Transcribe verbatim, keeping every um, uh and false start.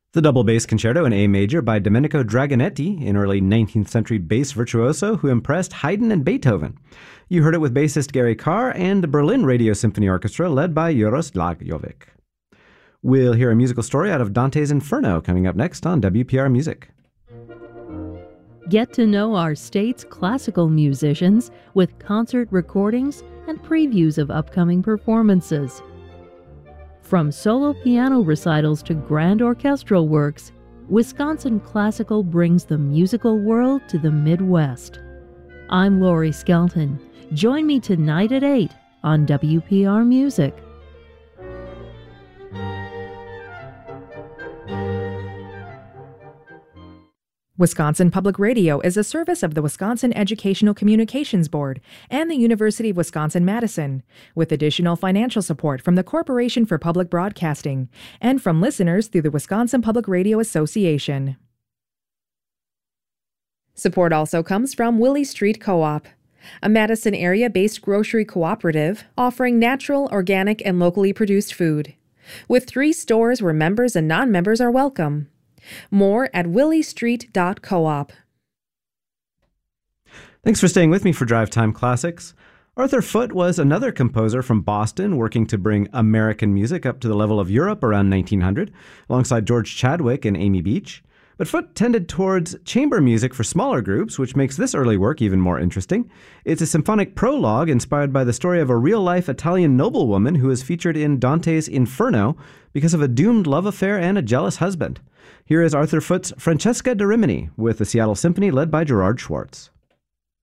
The double bass concerto in A major by Domenico Dragonetti, an early nineteenth century bass virtuoso who impressed Haydn and Beethoven. You heard it with bassist Gary Carr and the Berlin Radio Symphony Orchestra led by Joros Lajovic. We'll hear a musical story out of Dante's Inferno coming up next on W P R Music. Get to know our state's classical musicians with concert recordings and previews of upcoming performances. From solo piano recitals to grand orchestral works, Wisconsin Classical brings the musical world to the Midwest. I'm Lori Skelton. Join me tonight at eight on W P R Music. Wisconsin Public Radio is a service of the Wisconsin Educational Communications Board and the University of Wisconsin-Madison, with additional financial support from the Corporation for Public Broadcasting and from listeners through the Wisconsin Public Radio Association. Support also comes from Willie Street Co-op, a Madison area-based grocery cooperative offering natural, organic, and locally produced food, with three stores where members and non-members are welcome. More at willie street dot coop. Thanks for staying with me for Drive Time Classics. Arthur Foote was another composer from Boston working to bring American music up to the level of Europe around nineteen hundred, alongside George Chadwick and Amy Beach. But Foote tended towards chamber music for smaller groups, which makes this early work even more interesting. It's a symphonic prologue inspired by the story of a real-life Italian noblewoman who is featured in Dante's Inferno because of a doomed love affair and a jealous husband. Here is Arthur Foote's Francesca da Rimini with the Seattle Symphony led by Gerard Schwartz.